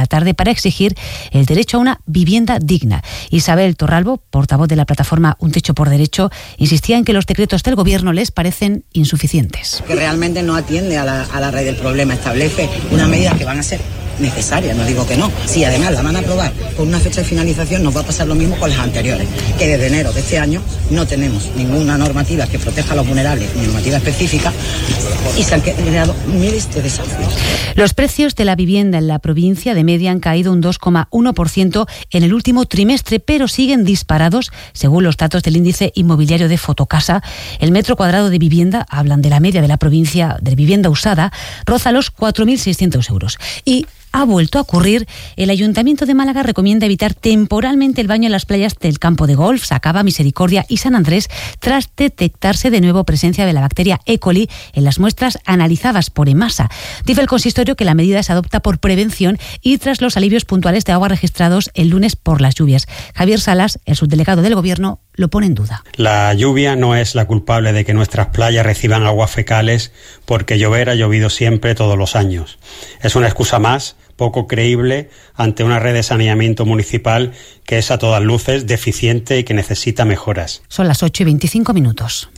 la tarde para exigir el derecho a una vivienda digna. Isabel Torralbo, portavoz de la plataforma Un Techo por Derecho, insistía en que los decretos del Gobierno les parecen insuficientes. Que realmente no atiende a la raíz del problema, establece unas medidas que van a ser necesarias, no digo que no. Si además la van a aprobar con una fecha de finalización, nos va a pasar lo mismo con las anteriores, que desde enero de este año no tenemos ninguna normativa que proteja a los vulnerables, ni normativa específica, y se han creado miles de desahucios. Los precios de la vivienda en la provincia de media han caído un 2,1% en el último trimestre, pero siguen disparados según los datos del índice inmobiliario de Fotocasa. El metro cuadrado de vivienda, hablan de la media de la provincia de vivienda usada, roza los 4.600 euros. Y ha vuelto a ocurrir. El Ayuntamiento de Málaga recomienda evitar temporalmente el baño en las playas del Campo de Golf, Sacaba, Misericordia y San Andrés tras detectarse de nuevo presencia de la bacteria E. coli en las muestras analizadas por EMASA. Dice el consistorio que la medida se adopta por prevención y tras los alivios puntuales de agua registrados el lunes por las lluvias. Javier Salas, el subdelegado del Gobierno, lo pone en duda. La lluvia no es la culpable de que nuestras playas reciban aguas fecales porque llover ha llovido siempre todos los años. Es una excusa más, poco creíble, ante una red de saneamiento municipal que es a todas luces deficiente y que necesita mejoras. Son las 8:25.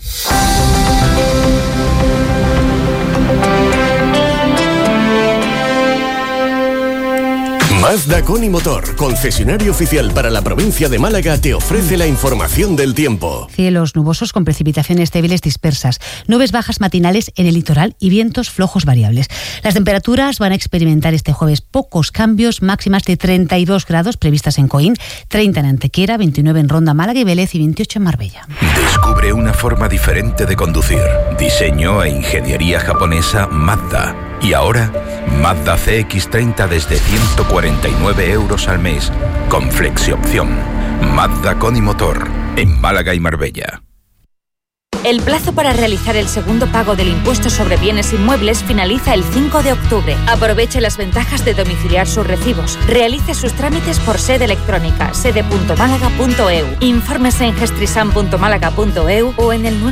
Mazda Conimotor, concesionario oficial para la provincia de Málaga, te ofrece la información del tiempo. Cielos nubosos con precipitaciones débiles dispersas, nubes bajas matinales en el litoral y vientos flojos variables. Las temperaturas van a experimentar este jueves pocos cambios, máximas de 32 grados previstas en Coín, 30 en Antequera, 29 en Ronda, Málaga y Vélez y 28 en Marbella. Descubre una forma diferente de conducir. Diseño e ingeniería japonesa Mazda. Y ahora, Mazda CX-30 desde 149 euros al mes, con flexi-opción. Mazda Conimotor, en Málaga y Marbella. El plazo para realizar el segundo pago del impuesto sobre bienes inmuebles finaliza el 5 de octubre. Aproveche las ventajas de domiciliar sus recibos. Realice sus trámites por sede electrónica, sede.málaga.eu. Infórmese en gestrisan.málaga.eu o en el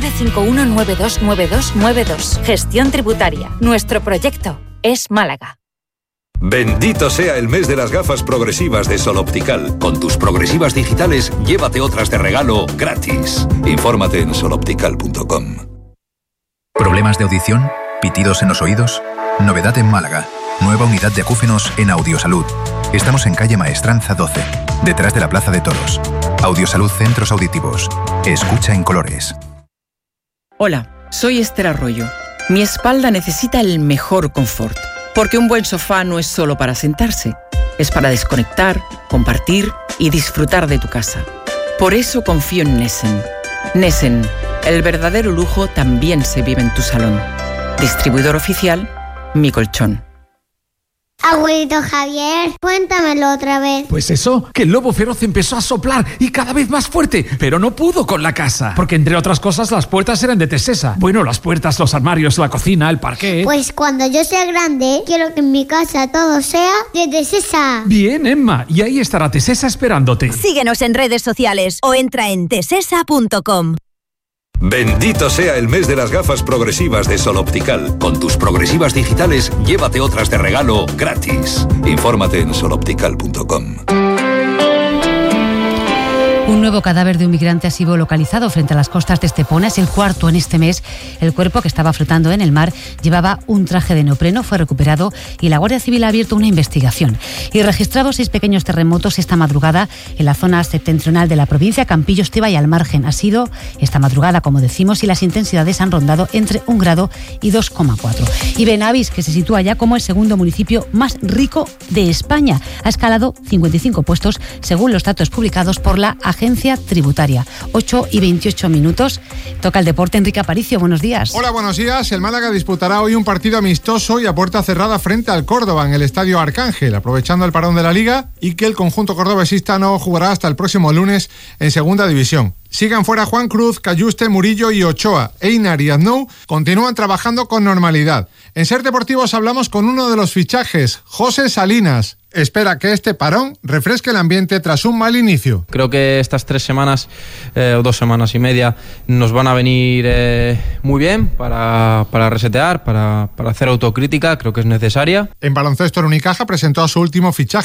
951-929292. Gestión tributaria. Nuestro proyecto es Málaga. Bendito sea el mes de las gafas progresivas de Sol Optical. Con tus progresivas digitales, llévate otras de regalo gratis. Infórmate en soloptical.com. ¿Problemas de audición? ¿Pitidos en los oídos? Novedad en Málaga. Nueva unidad de acúfenos en Audiosalud. Estamos en calle Maestranza 12, detrás de la Plaza de Toros. Audiosalud Centros Auditivos. Escucha en colores. Hola, soy Esther Arroyo. Mi espalda necesita el mejor confort. Porque un buen sofá no es solo para sentarse, es para desconectar, compartir y disfrutar de tu casa. Por eso confío en Nessen. Nessen, el verdadero lujo también se vive en tu salón. Distribuidor oficial, Mi Colchón. Abuelito Javier, cuéntamelo otra vez. Pues eso, que el lobo feroz empezó a soplar y cada vez más fuerte, pero no pudo con la casa. Porque entre otras cosas las puertas eran de Tesesa. Bueno, las puertas, los armarios, la cocina, el parquet. Pues cuando yo sea grande, quiero que en mi casa todo sea de Tesesa. Bien, Emma, y ahí estará Tesesa esperándote. Síguenos en redes sociales o entra en tesesa.com. Bendito sea el mes de las gafas progresivas de Sol Optical. Con tus progresivas digitales, llévate otras de regalo gratis. Infórmate en soloptical.com. Un nuevo cadáver de un migrante ha sido localizado frente a las costas de Estepona. Es el cuarto en este mes. El cuerpo, que estaba flotando en el mar, llevaba un traje de neopreno, fue recuperado y la Guardia Civil ha abierto una investigación. Y registrado 6 pequeños terremotos esta madrugada en la zona septentrional de la provincia, Campillo, Esteva y Al Margen. Ha sido esta madrugada, como decimos, y las intensidades han rondado entre 1 grado y 2,4. Y Benavís, que se sitúa ya como el segundo municipio más rico de España, ha escalado 55 puestos según los datos publicados por la Agencia Tributaria. 8:28. Toca el deporte. Enrique Aparicio, buenos días. Hola, buenos días. El Málaga disputará hoy un partido amistoso y a puerta cerrada frente al Córdoba en el Estadio Arcángel, aprovechando el parón de la Liga y que el conjunto cordobesista no jugará hasta el próximo lunes en Segunda División. Sigan fuera Juan Cruz, Cayuste, Murillo y Ochoa. Einar y Aznou continúan trabajando con normalidad. En Ser Deportivos hablamos con uno de los fichajes, José Salinas. Espera que este parón refresque el ambiente tras un mal inicio. Creo que estas 3 semanas o 2 semanas y media nos van a venir muy bien para resetear, para hacer autocrítica. Creo que es necesaria. En baloncesto, el Unicaja presentó a su último fichaje.